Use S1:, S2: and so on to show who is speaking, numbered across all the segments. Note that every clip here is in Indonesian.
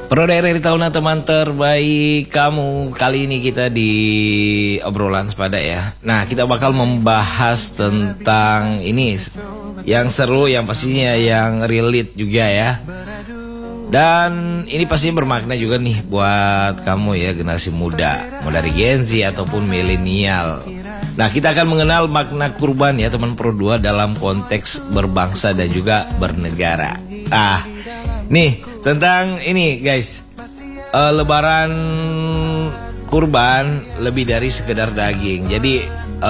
S1: Pro Daerah Tahunan teman terbaik kamu. Kali ini kita di obrolan sepada ya. Nah, kita bakal membahas tentang ini yang seru, yang pastinya yang relate juga ya. Dan ini pastinya bermakna juga nih buat kamu ya, generasi muda, mau dari Gen Z ataupun milenial. Nah, kita akan mengenal makna kurban ya teman Pro 2 dalam konteks berbangsa dan juga bernegara. Nih tentang ini guys, Lebaran kurban lebih dari sekedar daging. Jadi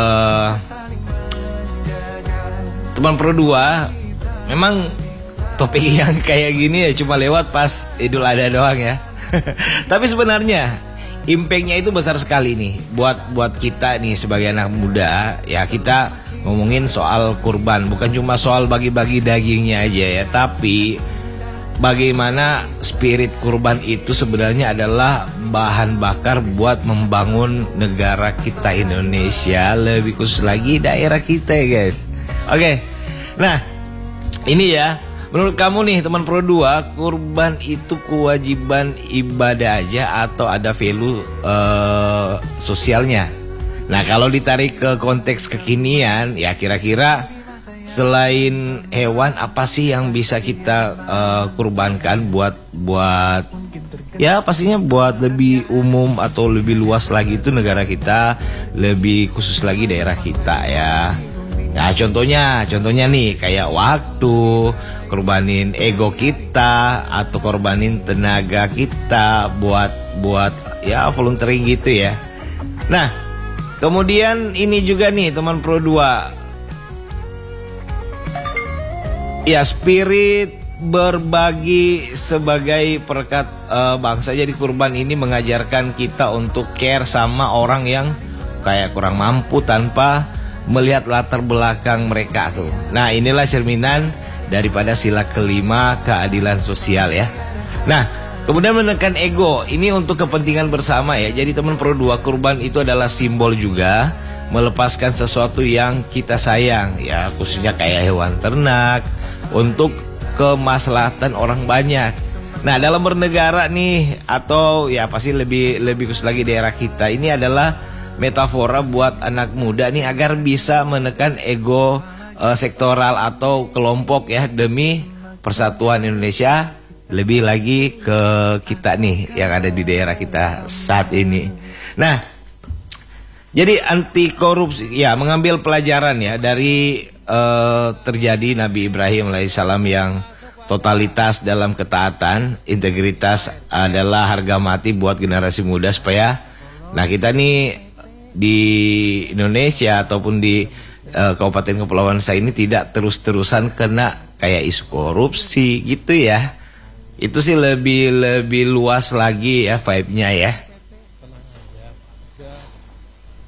S1: teman Pro 2 memang topik yang kayak gini ya cuma lewat pas Idul Adha doang ya. Tapi sebenarnya impact-nya itu besar sekali nih buat kita nih sebagai anak muda ya. Kita ngomongin soal kurban, bukan cuma soal bagi-bagi dagingnya aja ya, tapi bagaimana spirit kurban itu sebenarnya adalah bahan bakar buat membangun negara kita Indonesia, lebih khusus lagi daerah kita ya guys. Oke, nah ini ya, menurut kamu nih teman Pro 2, kurban itu kewajiban ibadah aja atau ada value sosialnya? Nah, kalau ditarik ke konteks kekinian ya, kira-kira selain hewan apa sih yang bisa kita kurbankan buat ya pastinya buat lebih umum atau lebih luas lagi itu negara kita, lebih khusus lagi daerah kita ya. Nah, contohnya nih kayak waktu, korbanin ego kita atau korbanin tenaga kita buat ya volunteering gitu ya. Nah, kemudian ini juga nih teman Pro 2. Ya, spirit berbagi sebagai perekat bangsa. Jadi kurban ini mengajarkan kita untuk care sama orang yang kayak kurang mampu tanpa melihat latar belakang mereka tuh. Nah, inilah cerminan daripada sila kelima, keadilan sosial ya. Nah, kemudian menekan ego, ini untuk kepentingan bersama ya. Jadi teman Pro 2, kurban itu adalah simbol juga melepaskan sesuatu yang kita sayang ya, khususnya kayak hewan ternak, untuk kemaslahatan orang banyak. Nah, dalam bernegara nih, atau ya pasti lebih khusus lagi daerah kita, ini adalah metafora buat anak muda nih agar bisa menekan ego sektoral atau kelompok ya, demi persatuan Indonesia, lebih lagi ke kita nih yang ada di daerah kita saat ini. Nah, jadi anti korupsi ya, mengambil pelajaran ya dari terjadi Nabi Ibrahim alaihissalam yang totalitas dalam ketaatan, integritas adalah harga mati buat generasi muda supaya nah kita nih di Indonesia ataupun di Kabupaten Kepulauan saya ini tidak terus-terusan kena kayak isu korupsi gitu ya. Itu sih lebih luas lagi ya vibe-nya ya.